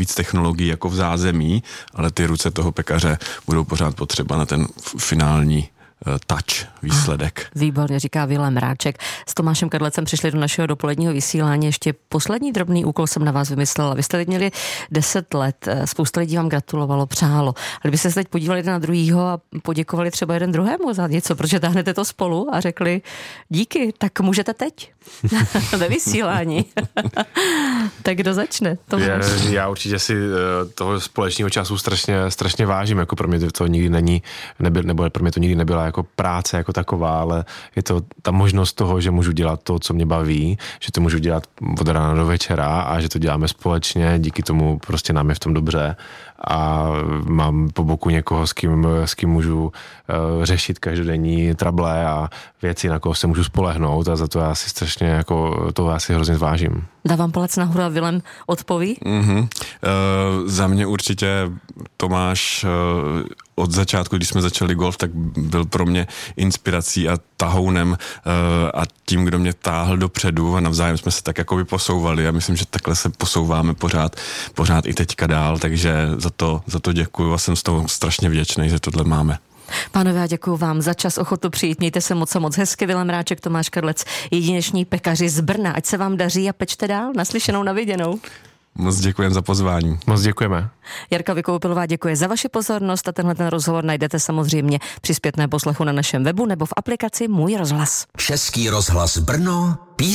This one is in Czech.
víc technologií jako v zázemí, ale ty ruce toho pekaře budou pořád potřeba na ten finální touch, výsledek. Výborně, říká Vilém Mráček. S Tomášem Kadlecem přišli do našeho dopoledního vysílání. Ještě poslední drobný úkol jsem na vás vymyslela. Vy jste teď měli 10 let, spousta lidí vám gratulovalo, přálo. Ale kdybyste se teď podívali jeden na druhýho a poděkovali třeba jeden druhému za něco, protože táhnete to spolu a řekli díky, tak můžete teď ve vysílání. Tak kdo začne? Já určitě si toho společného času strašně vážím, jako pro mě to nikdy nebo pro mě to nikdy nebyla jako práce jako taková, ale je to ta možnost toho, že můžu dělat to, co mě baví, že to můžu dělat od rána do večera a že to děláme společně, díky tomu prostě nám je v tom dobře a mám po boku někoho, s kým můžu řešit každodenní trable a věci, na koho se můžu spolehnout a za to já si strašně jako to já si hrozně vážím. Dávám palec nahoru a Vilém odpoví? Za mě určitě Tomáš od začátku, když jsme začali golf, tak byl pro mě inspirací a tahounem a tím, kdo mě táhl dopředu a navzájem jsme se tak jako posouvali a myslím, že takhle se posouváme pořád i teďka dál, takže za to děkuju a jsem z toho strašně vděčný, že tohle máme. Pánové, já děkuju vám za čas, ochotu přijít. Mějte se moc hezky. Vilém Mráček, Tomáš Kadlec, jedineční pekaři z Brna. Ať se vám daří a pečte dál. Naslyšenou, na viděnou. Moc děkujeme za pozvání. Moc děkujeme. Jarka Vykoupilová děkuje za vaši pozornost a tenhle rozhovor najdete samozřejmě při zpětném poslechu na našem webu nebo v aplikaci Můj rozhlas. Český rozhlas Brno.